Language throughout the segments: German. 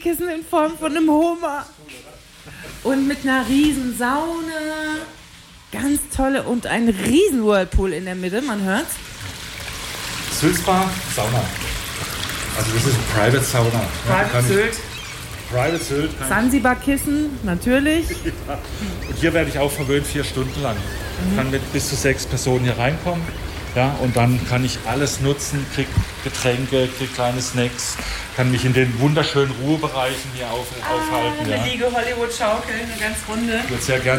Wärmekissen in Form von einem Hummer. Und mit einer riesen Sauna. Ganz tolle und ein riesen Whirlpool in der Mitte, man hört's. Sylspa, Sauna. Also das ist Private Sauna. Private Sylt. Private Sylt. Sansibar-Kissen, natürlich. Ja. Und hier werde ich auch verwöhnt 4 Stunden lang. Ich kann mit bis zu 6 Personen hier reinkommen. Ja, und dann kann ich alles nutzen, krieg Getränke, krieg kleine Snacks, kann mich in den wunderschönen Ruhebereichen hier aufhalten. Eine Liege Hollywood-Schaukel, eine ganz runde. Ich würde sehr gern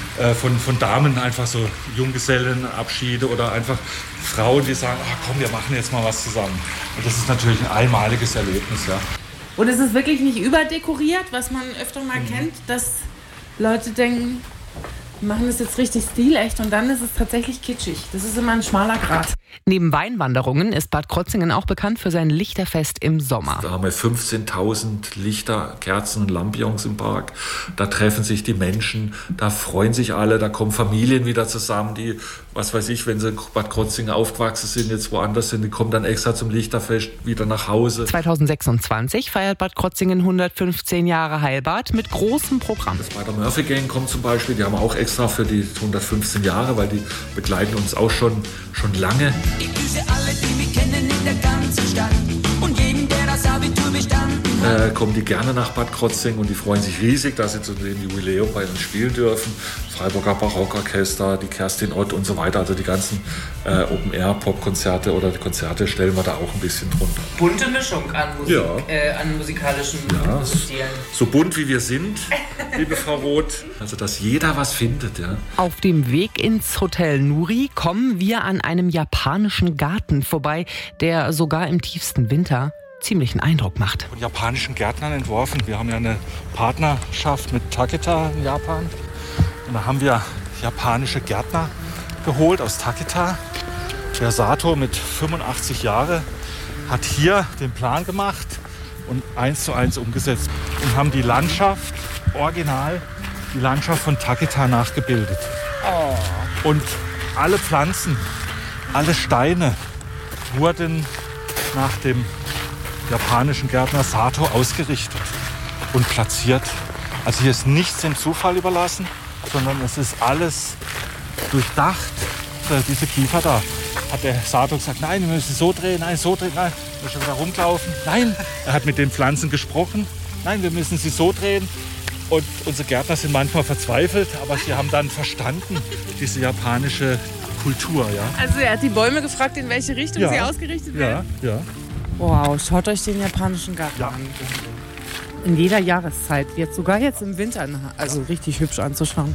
von Damen einfach so Junggesellenabschiede oder einfach Frauen, die sagen, komm, wir machen jetzt mal was zusammen. Und das ist natürlich ein einmaliges Erlebnis, ja. Und es ist wirklich nicht überdekoriert, was man öfter mal kennt, dass Leute denken, wir machen das jetzt richtig stilecht und dann ist es tatsächlich kitschig. Das ist immer ein schmaler Grat. Neben Weinwanderungen ist Bad Krotzingen auch bekannt für sein Lichterfest im Sommer. Da haben wir 15.000 Lichter, Kerzen und Lampions im Park. Da treffen sich die Menschen, da freuen sich alle, da kommen Familien wieder zusammen, die, was weiß ich, wenn sie in Bad Krotzingen aufgewachsen sind, jetzt woanders sind, die kommen dann extra zum Lichterfest wieder nach Hause. 2026 feiert Bad Krotzingen 115 Jahre Heilbad mit großem Programm. Das bei der Murphy Gang kommt zum Beispiel, die haben auch extra für die 115 Jahre, weil die begleiten uns auch schon lange. Ich grüße alle, die mich kennen in der ganzen Stadt und jeden, der das Abitur bestanden hat. Kommen die gerne nach Bad Krotzingen und die freuen sich riesig, dass sie zu dem Jubiläum bei uns spielen dürfen. Freiburger Barockorchester, die Kerstin Ott und so weiter. Also die ganzen Open-Air-Pop-Konzerte oder die Konzerte stellen wir da auch ein bisschen drunter. Bunte Mischung an Musik, an musikalischen Stilen. So bunt wie wir sind, liebe Frau Roth. Also dass jeder was findet, ja. Auf dem Weg ins Hotel Nuri kommen wir an einem japanischen Garten vorbei, der sogar im tiefsten Winter ziemlichen Eindruck macht. Von japanischen Gärtnern entworfen. Wir haben ja eine Partnerschaft mit Taketa in Japan. Und da haben wir japanische Gärtner geholt aus Taketa. Der Sato mit 85 Jahren hat hier den Plan gemacht und 1:1 umgesetzt. Und haben die Landschaft, original, die Landschaft von Taketa nachgebildet. Und alle Pflanzen, alle Steine wurden nach dem japanischen Gärtner Sato ausgerichtet und platziert. Also hier ist nichts dem Zufall überlassen, sondern es ist alles durchdacht. Diese Kiefer da. Hat der Sato gesagt, nein, wir müssen so drehen, nein, so drehen, nein. Wir müssen da rumlaufen. Nein, er hat mit den Pflanzen gesprochen. Nein, wir müssen sie so drehen. Und unsere Gärtner sind manchmal verzweifelt, aber sie haben dann verstanden, diese japanische Kultur. Ja. Also er hat die Bäume gefragt, in welche Richtung sie ausgerichtet werden? Ja. Wow, schaut euch den japanischen Garten an. In jeder Jahreszeit, sogar jetzt im Winter, also richtig hübsch anzuschauen.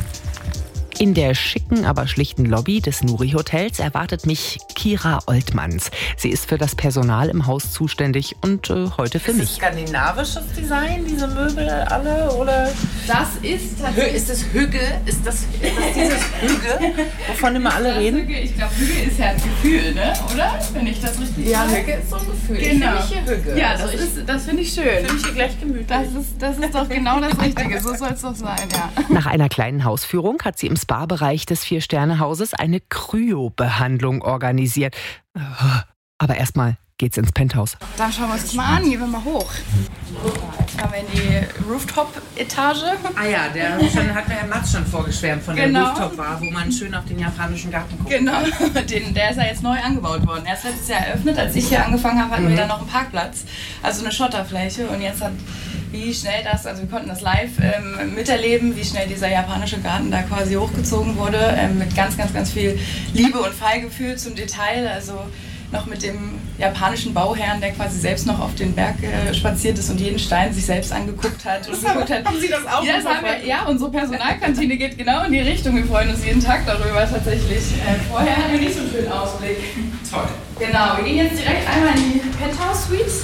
In der schicken, aber schlichten Lobby des Nuri-Hotels erwartet mich Kira Oltmanns. Sie ist für das Personal im Haus zuständig und heute für mich. Ist das skandinavisches Design, diese Möbel alle? Oder? Das ist tatsächlich... Ist es Hügge? Ist das dieses Hügge, wovon immer alle reden? Hügge, ich glaube, Hügge ist ja ein Gefühl, ne? Oder? Wenn ich das richtig Ja, sage. Hügge ist so ein Gefühl. Genau. Ich finde hier Hügge. Ja, also das finde ich schön. Fühle mich hier gleich gemütlich. Das ist doch genau das Richtige. So soll es doch sein, ja. Nach einer kleinen Hausführung hat sie im Spa-Bereich des 4-Sterne-Hauses eine Kryo-Behandlung organisiert. Aber erstmal geht's ins Penthouse. Dann schauen wir uns das mal an. Gehen wir mal hoch. Jetzt fahren wir in die Rooftop-Etage. Ah ja, hat mir Herr Matz schon vorgeschwärmt von der Rooftop-Bar, wo man schön auf den japanischen Garten guckt. Genau, der ist ja jetzt neu angebaut worden. Erst letztes Jahr eröffnet, als ich hier angefangen habe, hatten wir da noch einen Parkplatz, also eine Schotterfläche. Und jetzt wie schnell wir konnten das live miterleben, wie schnell dieser japanische Garten da quasi hochgezogen wurde, mit ganz, ganz, ganz viel Liebe und Feingefühl zum Detail. Also noch mit dem japanischen Bauherrn, der quasi selbst noch auf den Berg spaziert ist und jeden Stein sich selbst angeguckt hat. Haben Sie das auch? Ja, das haben wir, ja, unsere Personalkantine geht genau in die Richtung. Wir freuen uns jeden Tag darüber tatsächlich. Vorher hatten wir nicht so einen schönen Ausblick. Toll. Genau, wir gehen jetzt direkt einmal in die Penthouse-Suites.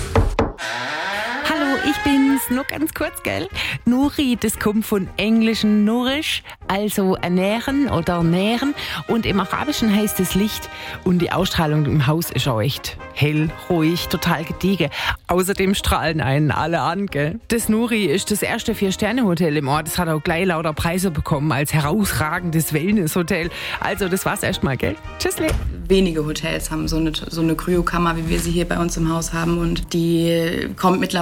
Hallo, ich bin's. Nur ganz kurz, gell? Nuri, das kommt von englischen Nourish, also ernähren oder nähren. Und im Arabischen heißt es Licht. Und die Ausstrahlung im Haus ist auch echt hell, ruhig, total gediegen. Außerdem strahlen einen alle an, gell? Das Nuri ist das erste 4-Sterne-Hotel im Ort. Es hat auch gleich lauter Preise bekommen als herausragendes Wellness-Hotel. Also, das war's erstmal, gell? Tschüssli. Wenige Hotels haben so eine Kryokammer, wie wir sie hier bei uns im Haus haben. Und die kommt mittlerweile richtig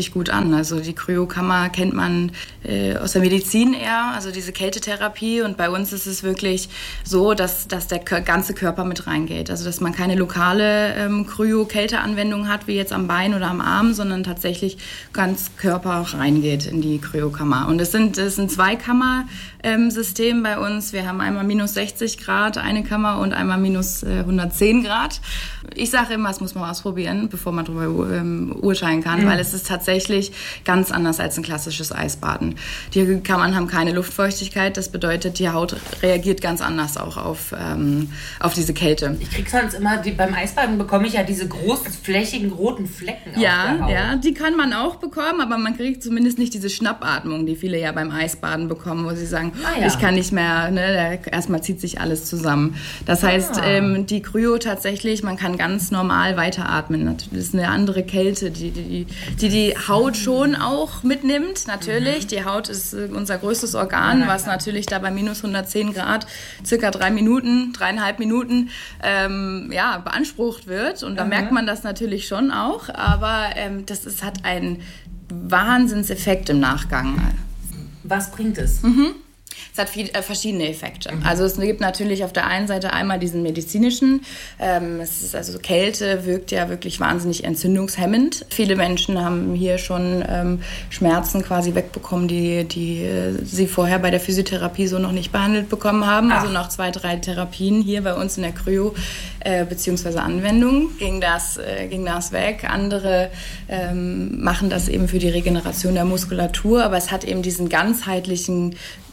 richtig gut an. Also die Kryokammer kennt man aus der Medizin eher, also diese Kältetherapie. Und bei uns ist es wirklich so, dass der ganze Körper mit reingeht. Also dass man keine lokale Kryo-Kälteanwendung hat, wie jetzt am Bein oder am Arm, sondern tatsächlich ganz Körper reingeht in die Kryokammer. Und es sind 2-Kammer-System bei uns. Wir haben einmal minus 60 Grad eine Kammer und einmal minus 110 Grad. Ich sage immer, das muss man ausprobieren, bevor man darüber urteilen kann, weil es ist tatsächlich ganz anders als ein klassisches Eisbaden. Die Kammern haben keine Luftfeuchtigkeit, das bedeutet, die Haut reagiert ganz anders auch auf diese Kälte. Ich krieg sonst immer, beim Eisbaden bekomme ich ja diese großen, flächigen, roten Flecken auf der Haut. Ja, die kann man auch bekommen, aber man kriegt zumindest nicht diese Schnappatmung, die viele ja beim Eisbaden bekommen, wo sie sagen, ich kann nicht mehr, ne, erstmal zieht sich alles zusammen. Das heißt, die Kryo tatsächlich, man kann ganz normal weiteratmen. Das ist eine andere Kälte, die Haut schon auch mitnimmt, natürlich. Die Haut ist unser größtes Organ, was natürlich da bei minus 110 Grad circa 3,5 Minuten beansprucht wird. Und da merkt man das natürlich schon auch, aber das hat einen Wahnsinnseffekt im Nachgang. Was bringt es? Es hat verschiedene Effekte. Also es gibt natürlich auf der einen Seite einmal diesen medizinischen. Also Kälte wirkt ja wirklich wahnsinnig entzündungshemmend. Viele Menschen haben hier schon Schmerzen quasi wegbekommen, die sie vorher bei der Physiotherapie so noch nicht behandelt bekommen haben. Also nach 2-3 Therapien hier bei uns in der Kryo beziehungsweise Anwendung ging das weg. Andere machen das eben für die Regeneration der Muskulatur, aber es hat eben diesen ganzheitlichen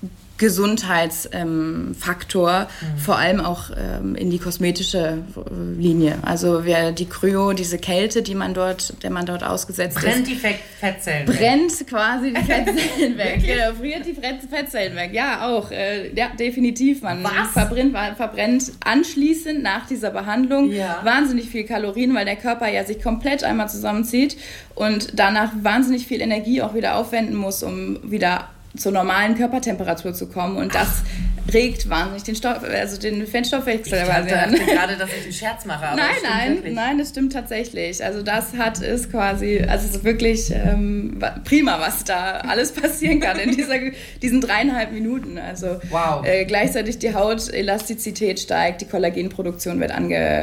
Gesundheitsfaktor, vor allem auch in die kosmetische Linie. Also die Kryo, diese Kälte, der man dort ausgesetzt ist. Brennt die Fettzellen weg. Brennt quasi die Fettzellen weg. Genau, friert die Fettzellen weg. Ja, auch. Ja, definitiv. Man verbrennt anschließend nach dieser Behandlung wahnsinnig viel Kalorien, weil der Körper ja sich komplett einmal zusammenzieht und danach wahnsinnig viel Energie auch wieder aufwenden muss, um wieder zur normalen Körpertemperatur zu kommen, und das regt wahnsinnig den Fettstoffwechsel. Ich dachte gerade, dass ich einen Scherz mache, aber nein, das stimmt tatsächlich. Also das ist quasi, also es ist wirklich prima, was da alles passieren kann in diesen 3,5 Minuten. Also gleichzeitig die Hautelastizität steigt, die Kollagenproduktion wird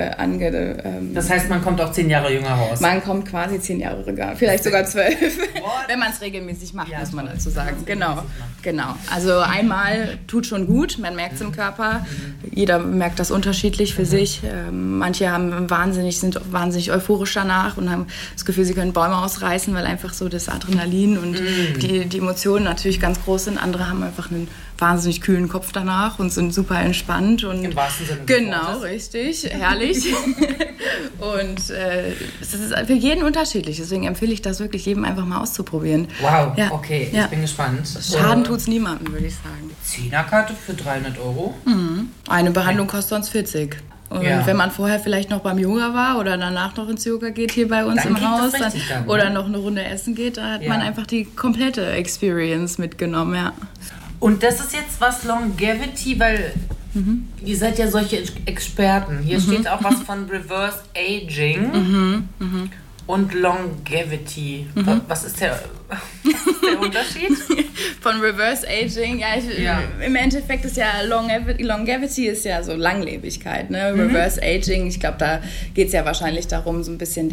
das heißt, man kommt auch 10 Jahre jünger raus? Man kommt quasi 10 Jahre jünger, vielleicht sogar 12, wenn man es regelmäßig macht, muss man dazu sagen. Genau. Also einmal tut schon gut, man merkt es im Körper. Jeder merkt das unterschiedlich für sich. Manche sind wahnsinnig euphorisch danach und haben das Gefühl, sie können Bäume ausreißen, weil einfach so das Adrenalin und die Emotionen natürlich ganz groß sind. Andere haben einfach einen wahnsinnig kühlen Kopf danach und sind super entspannt. Und im wahrsten Sinne. Genau, richtig. Herrlich. Und es ist für jeden unterschiedlich. Deswegen empfehle ich das wirklich jedem einfach mal auszuprobieren. Wow, okay, ich bin gespannt. Schaden tut es niemandem, würde ich sagen. 10er-Karte für 300 €? Eine Behandlung kostet uns 40. Und wenn man vorher vielleicht noch beim Yoga war oder danach noch ins Yoga geht hier bei uns im Haus oder noch eine Runde essen geht, da hat man einfach die komplette Experience mitgenommen, ja. Und das ist jetzt was Longevity, weil ihr seid ja solche Experten. Hier steht auch was von Reverse Aging und Longevity. Was ist der Unterschied? Von Reverse Aging, im Endeffekt ist ja Longevity ist ja so Langlebigkeit, ne? Reverse Aging, ich glaube, da geht es ja wahrscheinlich darum, so ein bisschen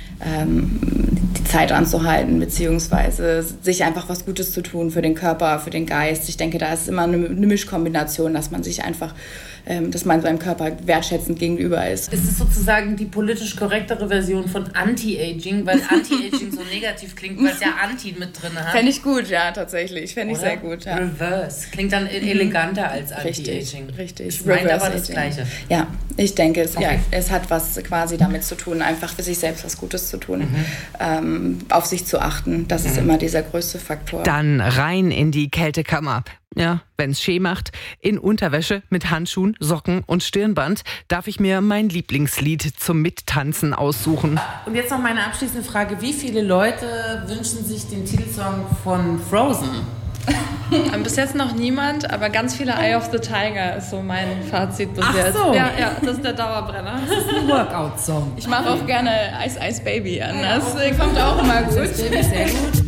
die Zeit anzuhalten, beziehungsweise sich einfach was Gutes zu tun für den Körper, für den Geist. Ich denke, da ist immer eine Mischkombination, dass man sich einfach, dass man seinem Körper wertschätzend gegenüber ist. Ist es sozusagen die politisch korrektere Version von Anti-Aging, weil Anti-Aging so negativ klingt, weil es ja Anti mit drin hat? Fände ich gut, ja, tatsächlich. Fände ich sehr gut, ja. Reverse. Klingt dann eleganter als Anti-Aging. Richtig. Ich meine aber das Gleiche. Ja, ich denke, es hat was quasi damit zu tun, einfach für sich selbst was Gutes zu tun, auf sich zu achten. Das ist immer dieser größte Faktor. Dann rein in die Kältekammer. Ja, wenn's schee macht, in Unterwäsche mit Handschuhen, Socken und Stirnband darf ich mir mein Lieblingslied zum Mittanzen aussuchen. Und jetzt noch meine abschließende Frage. Wie viele Leute wünschen sich den Titelsong von Frozen? Bis jetzt noch niemand, aber ganz viele Eye of the Tiger ist so mein Fazit bis jetzt. So. Ja, das ist der Dauerbrenner. Das ist ein Workout-Song. Ich mache auch gerne Ice Ice Baby an. Das kommt auch immer gut. Sehr gut.